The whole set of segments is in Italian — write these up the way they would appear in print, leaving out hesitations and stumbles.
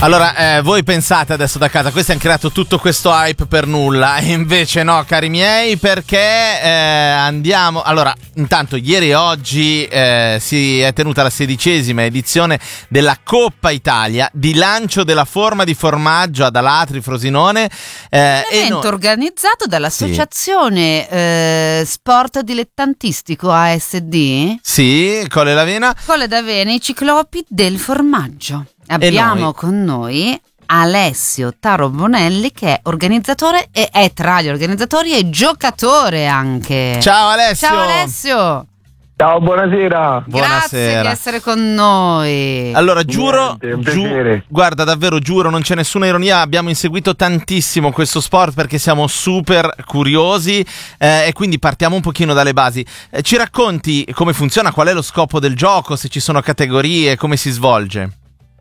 Allora, voi pensate adesso da casa, questi hanno creato tutto questo hype per nulla, e invece no, cari miei, perché andiamo... Allora, intanto ieri e oggi si è tenuta la 16ª edizione della Coppa Italia di lancio della forma di formaggio ad Alatri, Frosinone. Un evento organizzato dall'associazione Sport Dilettantistico ASD. Sì, Colle d'Avena. Colle d'Avena, i ciclopi del formaggio. Abbiamo con noi Alessio Taro Bonelli, che è organizzatore e è tra gli organizzatori e giocatore anche. Ciao Alessio. Ciao Alessio. Ciao, buonasera. Grazie di essere con noi. Allora, giuro, guarda, davvero giuro, non c'è nessuna ironia, abbiamo inseguito tantissimo questo sport perché siamo super curiosi, e quindi partiamo un pochino dalle basi. Ci racconti come funziona, qual è lo scopo del gioco, se ci sono categorie, come si svolge?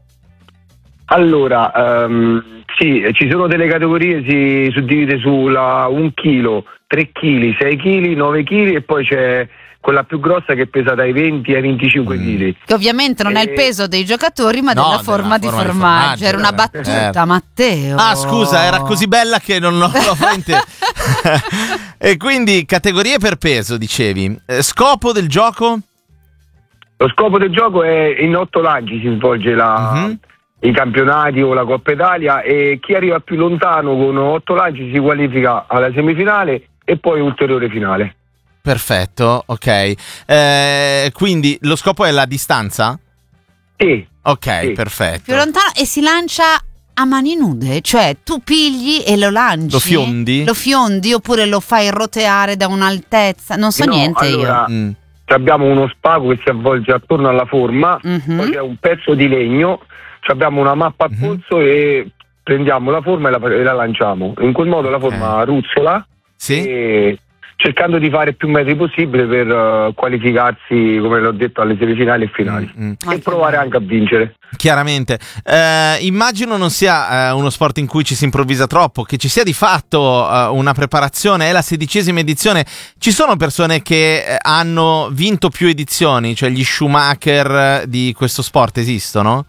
Allora, sì, ci sono delle categorie, si suddivide sulla 1 kg, 3 kg, 6 kg, 9 kg e poi c'è quella più grossa che pesa dai 20 ai 25 kg. Che ovviamente non è il peso dei giocatori, ma della forma di formaggio. Era una battuta, Matteo. Ah, scusa, era così bella che non l'ho fraintesa. E quindi categorie per peso, dicevi. Scopo del gioco? Lo scopo del gioco è in 8 lanci si svolge i campionati o la Coppa Italia, e chi arriva più lontano con 8 lanci si qualifica alla semifinale e poi ulteriore finale. Perfetto, ok. Quindi lo scopo è la distanza? Sì. Ok, sì. Perfetto. Più lontano, e si lancia a mani nude, cioè tu pigli e lo lanci. Lo fiondi? Lo fiondi oppure lo fai roteare da un'altezza, non so niente allora, io. Abbiamo uno spago che si avvolge attorno alla forma, poi c'è un pezzo di legno, abbiamo una mappa a polso e prendiamo la forma e la lanciamo. In quel modo la forma ruzzola, e cercando di fare più metri possibile per qualificarsi, come l'ho detto, alle semifinali e finali e provare anche a vincere. Chiaramente. Immagino non sia uno sport in cui ci si improvvisa troppo, che ci sia di fatto una preparazione. È la 16ª edizione. Ci sono persone che hanno vinto più edizioni, cioè gli Schumacher di questo sport esistono?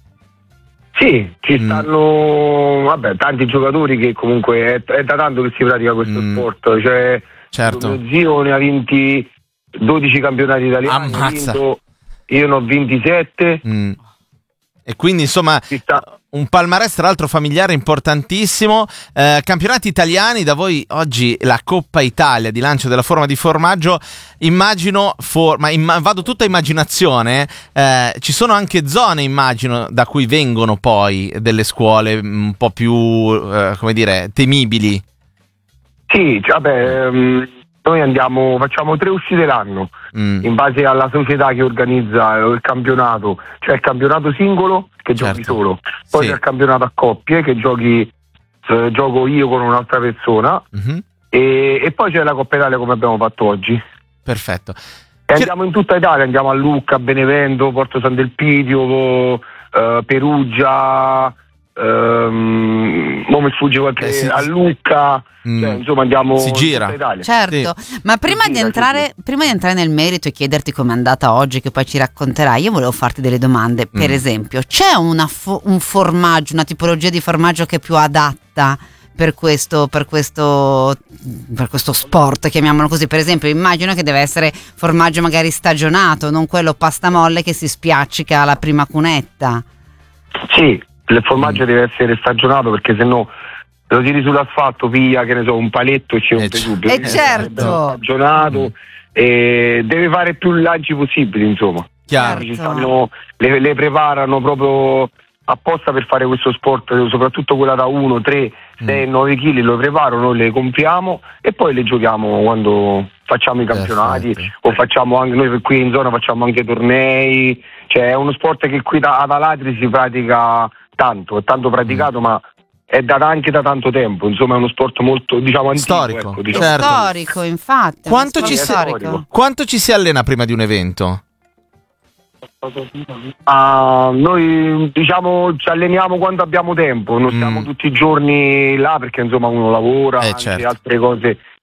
Sì, ci stanno tanti giocatori che comunque è da tanto che si pratica questo sport, cioè certo. Mio zio ne ha vinti 12 campionati italiani, io ne ho vinti 7. E quindi insomma un palmarès tra l'altro familiare importantissimo. Campionati italiani, da voi oggi la Coppa Italia di lancio della forma di formaggio, immagino, vado tutta immaginazione, ci sono anche zone, immagino, da cui vengono poi delle scuole un po' più come dire, temibili. Sì, noi facciamo 3 uscite l'anno in base alla società che organizza il campionato. C'è il campionato singolo che giochi solo, poi c'è il campionato a coppie che gioco io con un'altra persona, e poi c'è la Coppa Italia come abbiamo fatto oggi. Perfetto. E andiamo in tutta Italia, andiamo a Lucca, Benevento, Porto Sant'Elpidio, Perugia, mi sfugge qualche a Lucca, insomma andiamo, si gira, in tutta Italia. Certo, ma prima di entrare nel merito e chiederti com'è andata oggi, che poi ci racconterai, io volevo farti delle domande. Per esempio, c'è un formaggio, una tipologia di formaggio che è più adatta per questo sport, chiamiamolo così? Per esempio, immagino che deve essere formaggio magari stagionato, non quello pasta molle che si spiaccica alla prima cunetta. Sì, il formaggio deve essere stagionato, perché sennò lo tiri sull'asfalto, piglia, che ne so, un paletto e ci rompe subito. Certo. Stagionato, e deve fare più lanci possibili, insomma. Chiaro. Ci stanno, le preparano proprio apposta per fare questo sport, soprattutto quella da 1, 3, 6, 9 kg, lo preparano, le compriamo e poi le giochiamo quando facciamo i campionati. O facciamo anche, noi qui in zona facciamo anche tornei, cioè è uno sport che qui ad Alatri si pratica tanto, è tanto praticato, ma è anche da tanto tempo, insomma è uno sport molto, diciamo, antico, storico, ecco, diciamo. certo. Storico, infatti. Quanto ci si allena prima di un evento? Noi diciamo ci alleniamo quando abbiamo tempo, non stiamo tutti i giorni là, perché insomma uno lavora, anche altre cose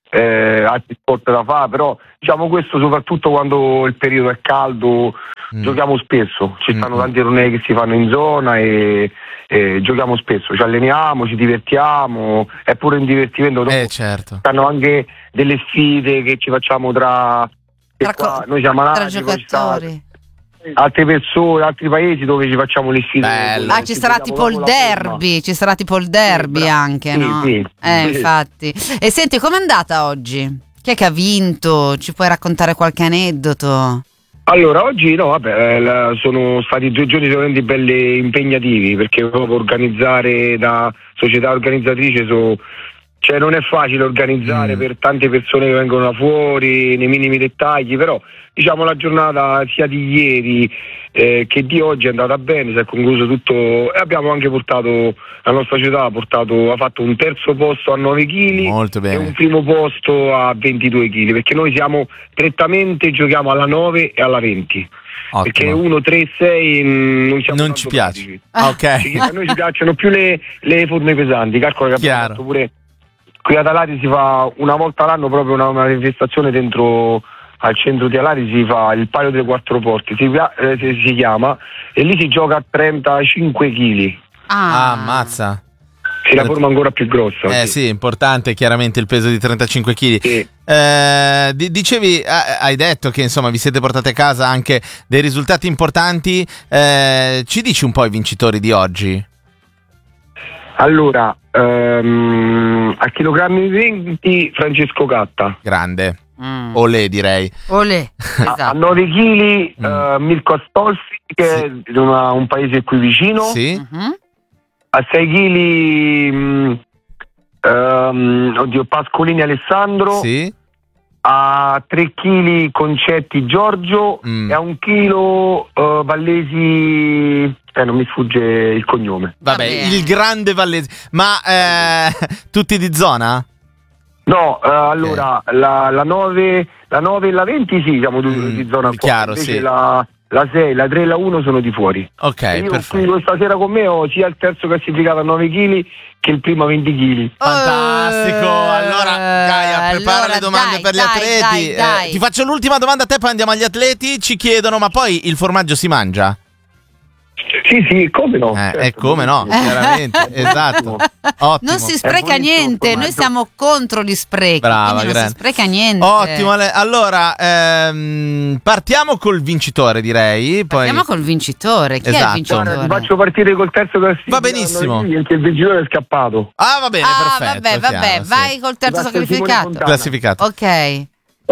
altri sport da fare, però diciamo questo soprattutto quando il periodo è caldo. Giochiamo spesso, ci stanno tanti tornei che si fanno in zona e giochiamo spesso, ci alleniamo, ci divertiamo, è pure un divertimento. Certo. Stanno anche delle sfide che ci facciamo tra noi siamo tra giocatori, altre persone, altri paesi dove ci facciamo le sfide. Ci sarà tipo il derby, anche, no? Sì. Infatti. E senti, com'è andata oggi? Chi è che ha vinto? Ci puoi raccontare qualche aneddoto? Allora, oggi sono stati 2 giorni veramente belli impegnativi, perché proprio organizzare da società organizzatrice non è facile organizzare per tante persone che vengono da fuori nei minimi dettagli, però diciamo la giornata sia di ieri che di oggi è andata bene, si è concluso tutto e abbiamo anche portato, la nostra società ha fatto un terzo posto a 9 kg e un primo posto a 22 kg, perché noi prettamente giochiamo alla 9 e alla 20. Ottimo. Perché 1, 3, 6 non ci piace. A noi ci piacciono più le forme pesanti. Calcola che abbiamo fatto pure qui ad Alari, si fa una volta all'anno proprio una manifestazione dentro al centro di Alari, si fa il Palio delle Quattro Porte, si chiama, e lì si gioca a 35 kg. Ammazza. Sì, la forma ancora più grossa. Sì, importante chiaramente il peso di 35 kg. Sì. Dicevi, hai detto che insomma vi siete portati a casa anche dei risultati importanti. Ci dici un po' i vincitori di oggi? Allora, a chilogrammi 20 Francesco Catta. Grande. Olè, direi. Olè, esatto. A 9 kg Mirko Astolfi, che è di un paese qui vicino. Sì. A 6 kg Pascolini Alessandro. Sì. A 3 kg Concetti Giorgio e a 1 chilo Vallesi, non mi sfugge il cognome. Vabbè, il grande Vallesi. Ma tutti di zona? No, allora la 9 e la 20 sì, siamo di zona. Chiaro, invece sì. La 6, la 3 e la 1 sono di fuori. Ok, io perfetto. qui questa sera con me ho sia il terzo classificato a 9 kg che il primo a 20 kg. Fantastico. Allora, Gaia, prepara le domande per gli atleti. Dai. Ti faccio l'ultima domanda a te, poi andiamo agli atleti. Ci chiedono, ma poi il formaggio si mangia? Sì, come no? Certo, come no, chiaramente, esatto. Ottimo. Non si spreca niente, noi siamo contro gli sprechi. Brava, non si spreca niente. Ottimo. Allora, partiamo col vincitore, direi. Partiamo col vincitore. Chi è il vincitore? Ti faccio partire col terzo classificato. Va benissimo. Perché il vincitore è scappato. Va bene, perfetto. Vabbè, vai col terzo classificato. Ok.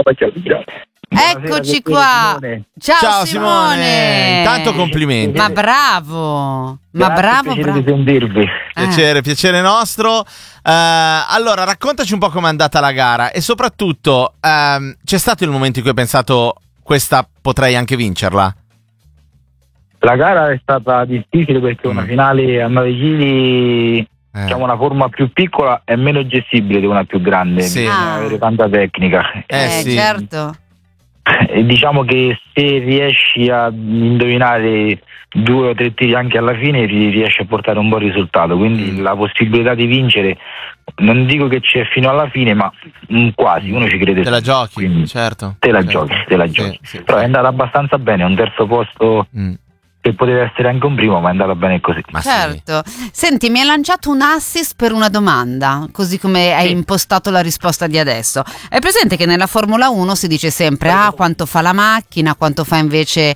Eccoci Buonasera, qua. Simone. Ciao Simone. Tanto complimenti. Ma bravo. Piacere di sentirvi. Piacere nostro. Allora, raccontaci un po' com'è andata la gara e soprattutto c'è stato il momento in cui hai pensato questa potrei anche vincerla? La gara è stata difficile perché una finale a 9 kg, diciamo, una forma più piccola è meno gestibile di una più grande, bisogna avere tanta tecnica. Sì. Certo. E diciamo che se riesci a indovinare 2 o 3 tiri anche alla fine riesci a portare un buon risultato, quindi la possibilità di vincere non dico che c'è fino alla fine, ma quasi, uno ci crede. Te la giochi, quindi certo. Te la giochi. Sì. Però è andata abbastanza bene, un terzo posto che poteva essere anche un primo, ma è andata bene così. Certo. Senti, mi hai lanciato un assist per una domanda, così come hai impostato la risposta di adesso. È presente che nella Formula 1 si dice sempre quanto fa la macchina, quanto fa invece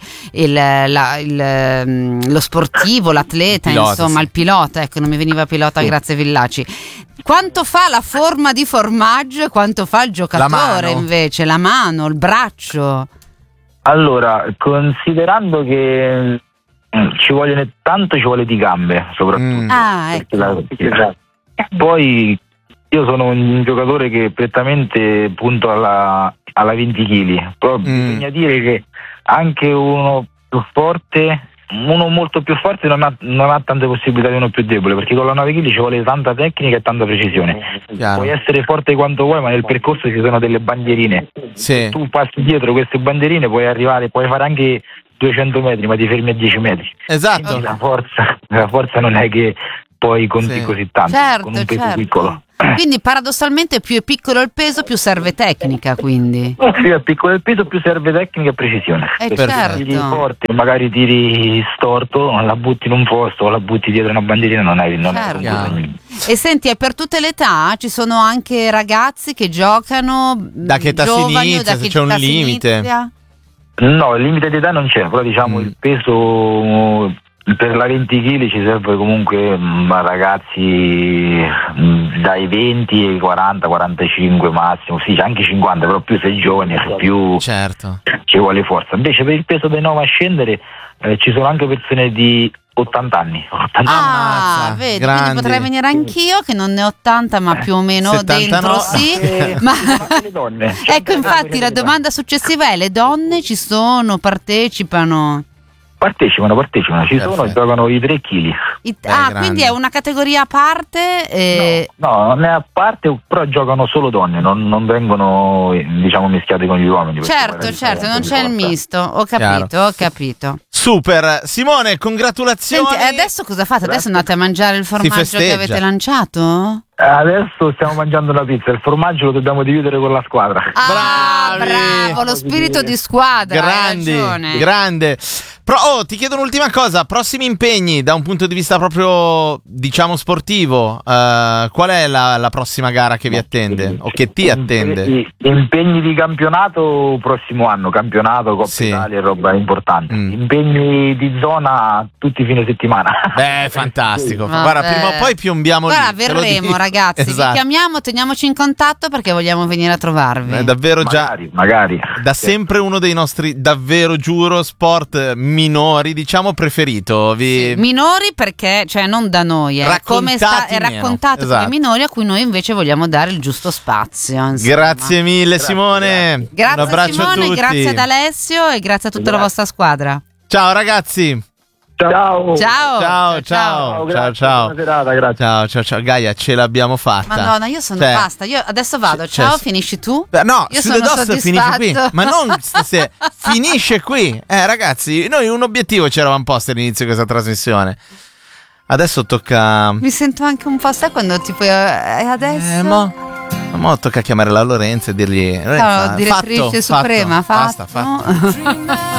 lo sportivo, l'atleta, il pilota, ecco, non mi veniva pilota, grazie Villaci. Quanto fa la forma di formaggio e quanto fa il giocatore invece, la mano, il braccio? Allora, considerando che ci vuole di gambe soprattutto. Ecco. Poi io sono un giocatore che prettamente punto alla 20 kg, però bisogna dire che anche uno molto più forte non ha tante possibilità di uno più debole, perché con la 9 kg ci vuole tanta tecnica e tanta precisione. Puoi essere forte quanto vuoi, ma nel percorso ci sono delle bandierine. Se tu passi dietro queste bandierine puoi fare anche 200 metri, ma ti fermi a 10 metri. Esatto. La forza non è che poi conti così tanto con un peso piccolo. Quindi paradossalmente più è piccolo il peso, più serve tecnica, quindi. Più è piccolo il peso, più serve tecnica e precisione. Certo. Tiri forte, magari tiri storto, la butti in un posto o la butti dietro una bandierina, non è E senti, è per tutte le età? Ci sono anche ragazzi che giocano? Da che età si inizia? Se c'è un limite? No, il limite di età non c'è, però diciamo il peso per la 20 kg ci serve comunque ragazzi dai 20 ai 40, 45 massimo, sì, c'è anche 50, però più sei giovane, più ci vuole forza. Invece per il peso dai 9 a scendere ci sono anche persone di 80 anni. Vedi, quindi potrei venire anch'io che non ne ho 80 ma più o meno 79. dentro sì. Ma le donne. ecco, infatti la domanda successiva è: le donne ci sono, partecipano? Partecipano, ci sono e giocano i 3 kg. Quindi è una categoria a parte? No, non è a parte, però giocano solo donne, non vengono diciamo mischiate con gli uomini. Certo, non c'è il misto, ho capito. Super, Simone, congratulazioni. Senti, adesso cosa fate? Adesso andate a mangiare il formaggio che avete lanciato? Adesso stiamo mangiando una pizza, il formaggio lo dobbiamo dividere con la squadra. Bravo, lo spirito di squadra. Grande. Ti chiedo un'ultima cosa, prossimi impegni da un punto di vista proprio, diciamo, sportivo, qual è la prossima gara che vi attende o che ti attende? Impegni di campionato prossimo anno, campionato, Coppa Italia e roba importante. Impegni di zona tutti i fine settimana. Fantastico. Guarda, prima o poi piombiamo lì. Verremo ragazzi, vi chiamiamo, teniamoci in contatto perché vogliamo venire a trovarvi. È davvero magari. Da sempre uno dei nostri, davvero giuro, sport minori, diciamo, preferito. Minori perché, cioè non da noi, è raccontato per i minori a cui noi invece vogliamo dare il giusto spazio. Insomma. Grazie mille Simone. Grazie un abbraccio Simone, a tutti. grazie ad Alessio e grazie a tutta la vostra squadra. Ciao ragazzi. Ciao. Buona serata, grazie. Ciao. Gaia, ce l'abbiamo fatta. Madonna, io sono basta. Io adesso vado. Ciao, finisci tu? No, io sono soddisfatto. Finisce qui. Ma non finisce qui. Ragazzi, noi un obiettivo ci eravamo posti all'inizio di questa trasmissione. Adesso tocca. Mi sento anche un po', sai quando tipo adesso? Mo tocca chiamare la Lorenza e dirgli direttrice suprema, fatto.